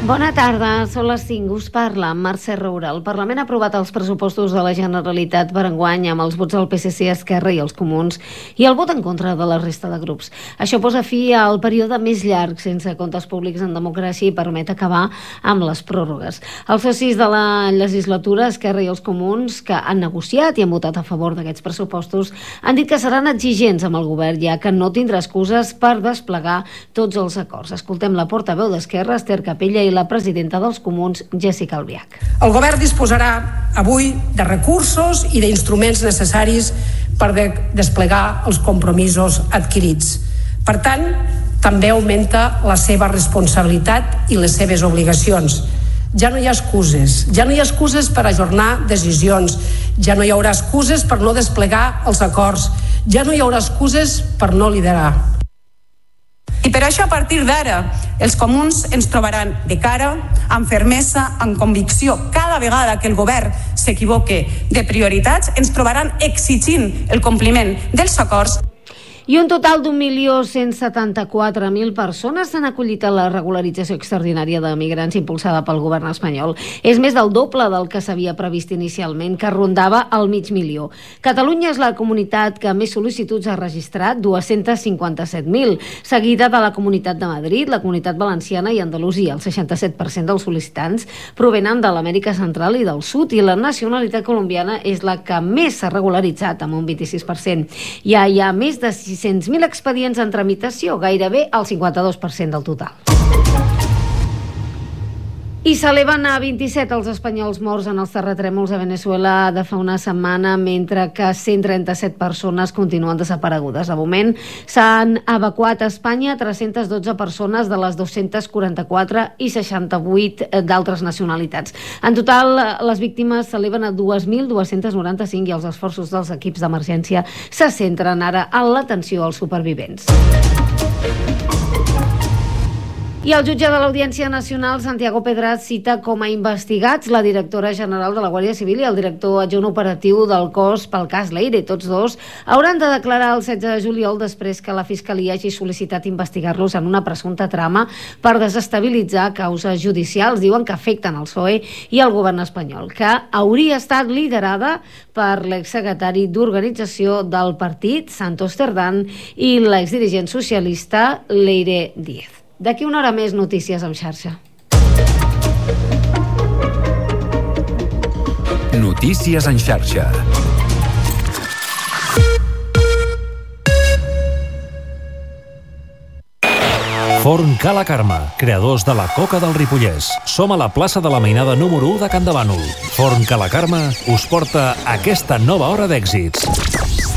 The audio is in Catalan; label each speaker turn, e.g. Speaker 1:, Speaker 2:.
Speaker 1: Bona tarda, són les 5, us parla Mercè Roura. El Parlament ha aprovat els pressupostos de la Generalitat per enguany amb els vots del PSC, Esquerra i els Comuns i el vot en contra de la resta de grups. Això posa fi al període més llarg sense comptes públics en democràcia i permet acabar amb les pròrrogues. Els socis de la legislatura, Esquerra i els Comuns, que han negociat i han votat a favor d'aquests pressupostos, han dit que seran exigents amb el govern, ja que no tindrà excuses per desplegar tots els acords. Escoltem la portaveu d'Esquerra, Esther Capella, i la presidenta dels Comuns, Jéssica Albiach.
Speaker 2: El govern disposarà avui de recursos i d'instruments necessaris per desplegar els compromisos adquirits. Per tant, també augmenta la seva responsabilitat i les seves obligacions. Ja no hi ha excuses per ajornar decisions, ja no hi haurà excuses per no desplegar els acords, ja no hi haurà excuses per no liderar.
Speaker 3: I per això, a partir d'ara, els comuns ens trobaran de cara, amb fermesa, amb convicció. Cada vegada que el govern s'equivoque de prioritats, ens trobaran exigint el compliment dels acords.
Speaker 1: I un total d'1.174.000 persones s'han acollit a la regularització extraordinària de migrants impulsada pel govern espanyol. És més del doble del que s'havia previst inicialment, que rondava el 500.000. Catalunya és la comunitat que més sol·licituds ha registrat, 257.000, seguida de la Comunitat de Madrid, la Comunitat Valenciana i Andalusia. El 67% dels sol·licitants provenen de l'Amèrica Central i del Sud, i la nacionalitat colombiana és la que més s'ha regularitzat, amb un 26%. Ja hi ha més de 600.000 expedients en tramitació, gairebé el 52% del total. I s'eleven a 27 els espanyols morts en els terratrèmols a Venezuela de fa una setmana, mentre que 137 persones continuen desaparegudes. De moment s'han evacuat a Espanya 312 persones de les 244 i 68 d'altres nacionalitats. En total, les víctimes s'eleven a 2.295 i els esforços dels equips d'emergència se centren ara en l'atenció als supervivents. I el jutge de l'Audiència Nacional, Santiago Pedraz, cita com a investigats la directora general de la Guàrdia Civil i el director adjunt operatiu del cos pel cas Leire. Tots dos hauran de declarar el 16 de juliol després que la Fiscalia hagi sol·licitat investigar-los en una presumpta trama per desestabilitzar causes judicials, diuen, que afecten el PSOE i el govern espanyol, que hauria estat liderada per l'exsecretari d'Organització del partit, Santos Cerdán, i l'exdirigent socialista Leire Díez. D'aquí una hora més, notícies en xarxa.
Speaker 4: Notícies en xarxa. Forn Ca la Carme, creadors de la coca del Ripollès. Som a la plaça de la Mainada número 1 de Can de Bànol. Forn Ca la Carme us porta aquesta nova hora d'èxits.